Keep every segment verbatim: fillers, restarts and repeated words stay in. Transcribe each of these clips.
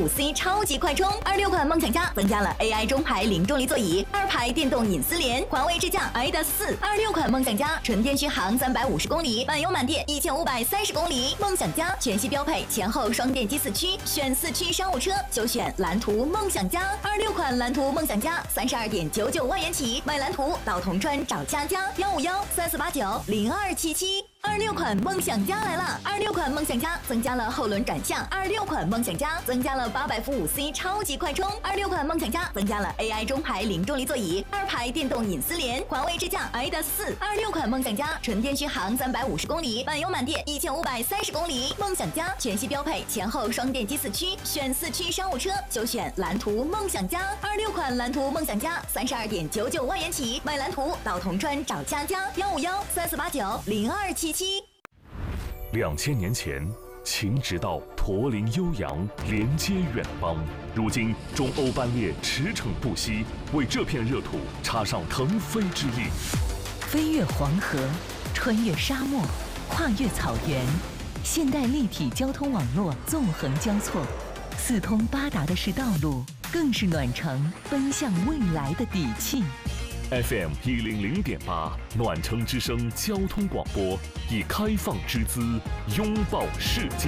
五 C 超级快充，二六款梦想家增加了 A I 中排零重力座椅，二排电动隐私帘，环卫支架 I D A 四。二六款梦想家纯电续航三百五十公里，满油满电一千五百三十公里。梦想家全系标配前后双电机四驱，选四驱商务车就选蓝图梦想家。二六款蓝图梦想家三十二点九九万元起，买蓝图到铜川找佳佳幺五幺三四八九零二七七。二六款梦想家来了！二六款梦想家增加了后轮转向，二六款梦想家增加了八百伏五 C 超级快充，二六款梦想家增加了 A I 中排零重力座椅，二排电动隐私帘，环卫支架 I D A 四。二六款梦想家纯电续航三百五十公里，满油满电一千五百三十公里。梦想家全系标配前后双电机四驱，选四驱商务车就选蓝图梦想家。二六款蓝图梦想家三十二点九九万元起，买蓝图到铜川找佳佳幺五幺三四八九零二七七。 两千年前，秦直道驼铃悠扬，连接远邦。如今，中欧班列驰骋不息，为这片热土插上腾飞之翼。 飞越黄河，穿越沙漠，跨越草原，现代立体交通网络纵横交错，四通八达的是道路，更是暖城奔向未来的底气。 F M 一零零点八，暖城之声交通广播，以开放之姿拥抱世界。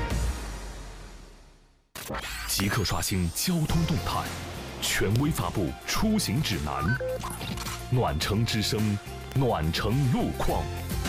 即刻刷新交通动态，权威发布出行指南。暖城之声，暖城路况。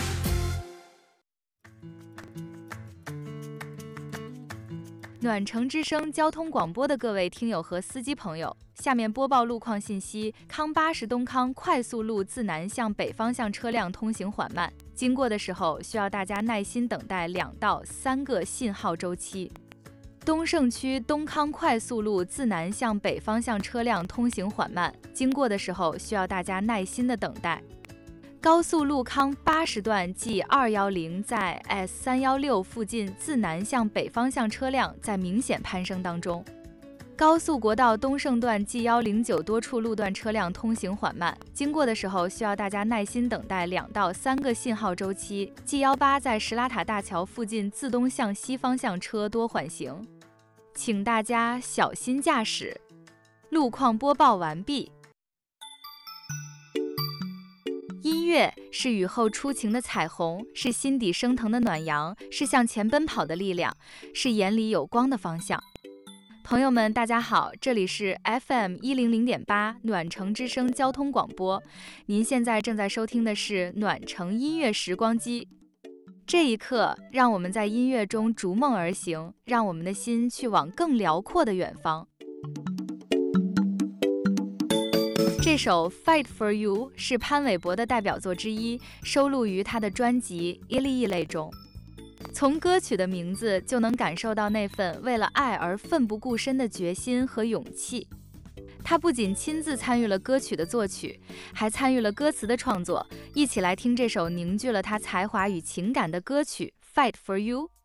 暖城之声交通广播的各位听友和司机朋友，下面播报路况信息：康巴士东康快速路自南向北方向车辆通行缓慢，经过的时候需要大家耐心等待两到三个信号周期。东胜区东康快速路自南向北方向车辆通行缓慢，经过的时候需要大家耐心的等待。高速路康八十段 G 二一零在 S 三一六附近自南向北方向车辆在明显攀升当中。高速国道东胜段 G 一零九多处路段车辆通行缓慢，经过的时候需要大家耐心等待两到三个信号周期。G 一八在石拉塔大桥附近自东向西方向车多缓行，请大家小心驾驶。路况播报完毕。音乐是雨后初晴的彩虹，是心底升腾的暖阳，是向前奔跑的力量，是眼里有光的方向。朋友们大家好，这里是 F M 一零零点八 暖城之声交通广播，您现在正在收听的是暖城音乐时光机。这一刻，让我们在音乐中逐梦而行，让我们的心去往更辽阔的远方。这首 Fight for You 是潘玮柏的代表作之一，收录于他的专辑《一粒一泪》中。从歌曲的名字就能感受到那份为了爱而奋不顾身的决心和勇气。他不仅亲自参与了歌曲的作曲，还参与了歌词的创作。一起来听这首凝聚了他才华与情感的歌曲 Fight for You。